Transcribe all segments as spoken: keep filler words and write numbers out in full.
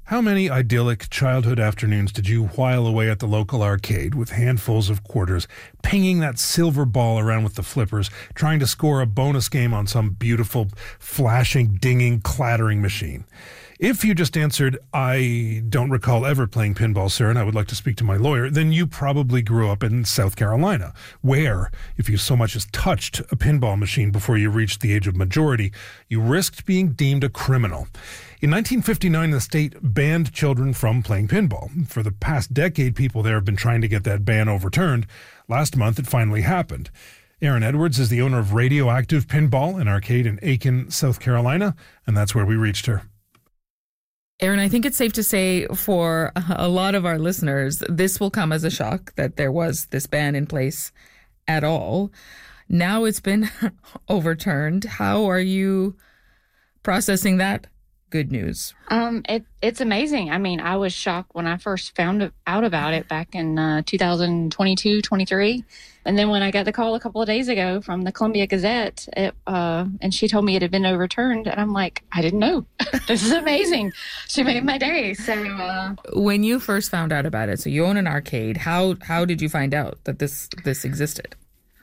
How many idyllic childhood afternoons did you while away at the local arcade with handfuls of quarters, pinging that silver ball around with the flippers, trying to score a bonus game on some beautiful, flashing, dinging, clattering machine? If you just answered, I don't recall ever playing pinball, sir, and I would like to speak to my lawyer, then you probably grew up in South Carolina, where, if you so much as touched a pinball machine before you reached the age of majority, you risked being deemed a criminal. In nineteen fifty-nine, the state banned children from playing pinball. For the past decade, people there have been trying to get that ban overturned. Last month, it finally happened. Erin Edwards is the owner of Radioactive Pinball, an arcade in Aiken, South Carolina, and that's where we reached her. Erin, I think it's safe to say for a lot of our listeners, this will come as a shock that there was this ban in place at all. Now it's been overturned. How are you processing that good news? Um, it, it's amazing. I mean, I was shocked when I first found out about it back in uh, two thousand twenty-two, twenty-three. And then when I got the call a couple of days ago from the Columbia Gazette, it, uh, and she told me it had been overturned, and I'm like, I didn't know. This is amazing. She made my day. So uh, when you first found out about it, so you own an arcade, how how did you find out that this this existed?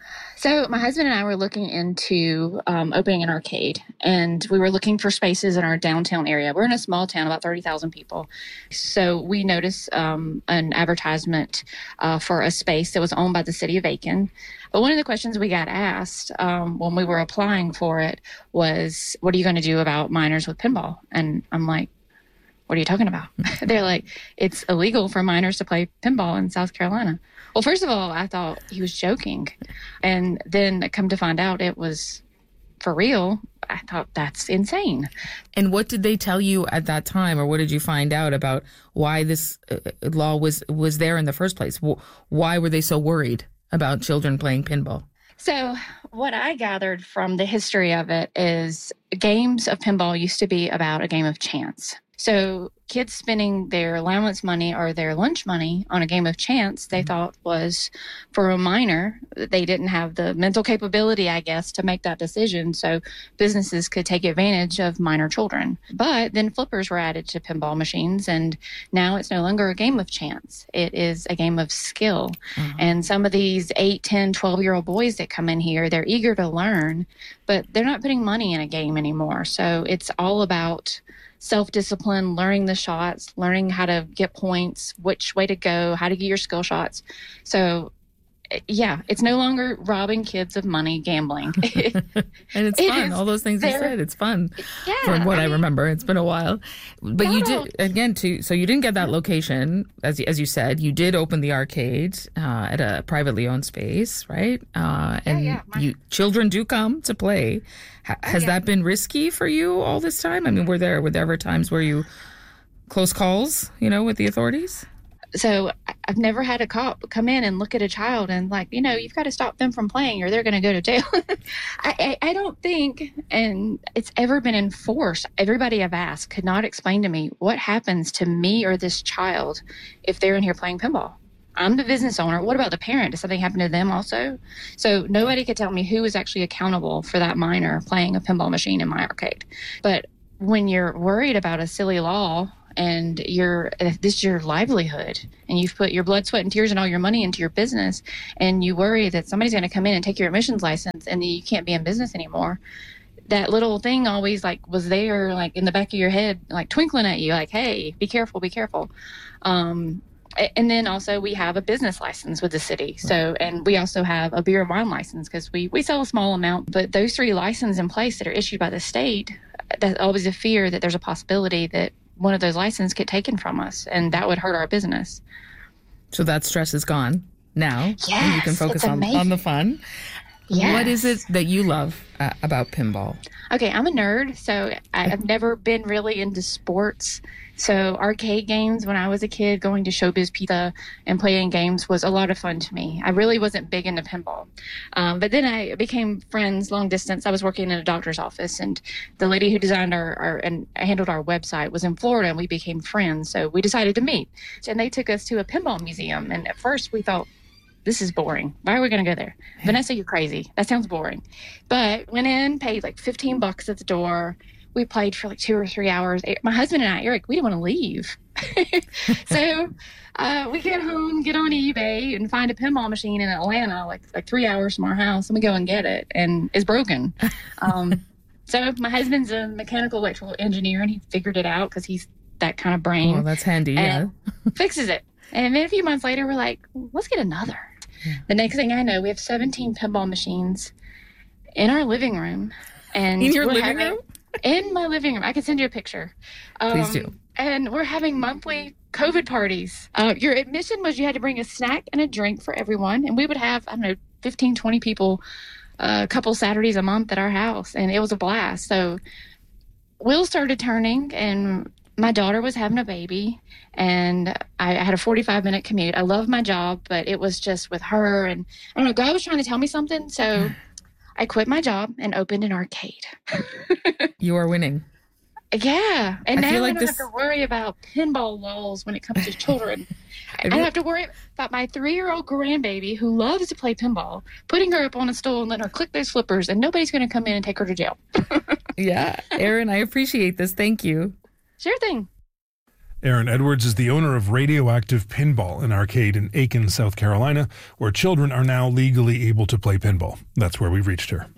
So my husband and I were looking into um, opening an arcade, and we were looking for spaces in our downtown area. We're in a small town, about thirty thousand people. So we noticed um, an advertisement uh, for a space that was owned by the city of Aiken. But one of the questions we got asked um, when we were applying for it was, what are you going to do about minors with pinball? And I'm like, what are you talking about? They're like, it's illegal for minors to play pinball in South Carolina. Well, first of all, I thought he was joking. And then come to find out it was for real. I thought, that's insane. And what did they tell you at that time, or what did you find out about why this uh, law was, was there in the first place? Why were they so worried about children playing pinball? So what I gathered from the history of it is games of pinball used to be about a game of chance. So kids spending their allowance money or their lunch money on a game of chance, they thought was for a minor. They didn't have the mental capability, I guess, to make that decision. So businesses could take advantage of minor children. But then flippers were added to pinball machines, and now it's no longer a game of chance. It is a game of skill. Mm-hmm. And some of these eight, ten, twelve-year-old boys that come in here, they're eager to learn, but they're not putting money in a game anymore. So it's all about self-discipline, learning the shots, learning how to get points, which way to go, how to get your skill shots. So, yeah, it's no longer robbing kids of money, gambling. And it's it fun. All those things you said, it's fun. Yeah, from what I, I mean, remember, it's been a while. But no, you did, again, too, so you didn't get that location, as, as you said. You did open the arcade uh, at a privately owned space, right? Uh, and yeah, yeah, you children do come to play. H- has yeah. that been risky for you all this time? I mean, were there, were there ever times where you close calls, you know, with the authorities? So I've never had a cop come in and look at a child and like, you know, you've got to stop them from playing or they're going to go to jail. I, I, I don't think, and it's ever been enforced. Everybody I've asked could not explain to me what happens to me or this child if they're in here playing pinball. I'm the business owner. What about the parent? Does something happen to them also? So nobody could tell me who is actually accountable for that minor playing a pinball machine in my arcade. But when you're worried about a silly law, and you're, this is your livelihood, and you've put your blood, sweat, and tears and all your money into your business, and you worry that somebody's going to come in and take your admissions license and you can't be in business anymore. That little thing always like was there, like in the back of your head, like twinkling at you, like, hey, be careful, be careful. Um, and then also we have a business license with the city. So, and we also have a beer and wine license because we, we sell a small amount, but those three licenses in place that are issued by the state, that's always a fear that there's a possibility that one of those licenses get taken from us, and that would hurt our business. So that stress is gone now. Yes, and you can focus on, on the fun. Yes. What is it that you love uh, about pinball? Okay, I'm a nerd, so I've never been really into sports. So arcade games when I was a kid, going to Showbiz Pizza and playing games was a lot of fun to me. I really wasn't big into pinball. Um, but then I became friends long distance. I was working in a doctor's office, and the lady who designed our, our and handled our website was in Florida, and we became friends. So we decided to meet. And they took us to a pinball museum. And at first we thought, this is boring. Why are we going to go there? Vanessa, you're crazy. That sounds boring. But went in, paid like fifteen bucks at the door. we played for like two or three hours. My husband and I, Eric, we didn't want to leave. So uh, we get home, get on eBay, and find a pinball machine in Atlanta, like like three hours from our house, and we go and get it, and it's broken. Um, so my husband's a mechanical electrical engineer, and he figured it out because he's that kind of brain. Oh, that's handy, yeah. Fixes it. And then a few months later, we're like, let's get another. Yeah. The next thing I know, we have seventeen pinball machines in our living room. And in your living having, room? In my living room. I can send you a picture. Um, Please do. And we're having monthly COVID parties. Uh, your admission was you had to bring a snack and a drink for everyone. And we would have, I don't know, fifteen, twenty people uh, a couple Saturdays a month at our house. And it was a blast. So wheels started turning, and my daughter was having a baby, and I, I had a forty-five minute commute. I love my job, but it was just with her. And I don't know, God was trying to tell me something. So I quit my job and opened an arcade. You are winning. Yeah. And I now feel like I don't this... have to worry about pinball laws when it comes to children. I don't have to worry about my three-year-old grandbaby who loves to play pinball, putting her up on a stool and letting her click those flippers, and nobody's going to come in and take her to jail. Yeah. Erin, I appreciate this. Thank you. Sure thing. Erin Edwards is the owner of Radioactive Pinball, an arcade in Aiken, South Carolina, where children are now legally able to play pinball. That's where we reached her.